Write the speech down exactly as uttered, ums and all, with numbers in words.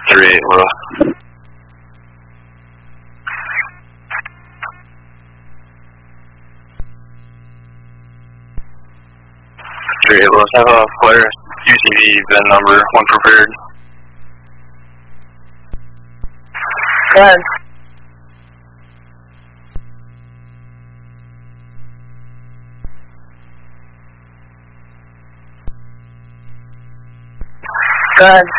three eight, Little. three eight, Little. Have a flare U T V VIN number, one prepared. Go ahead. Go ahead.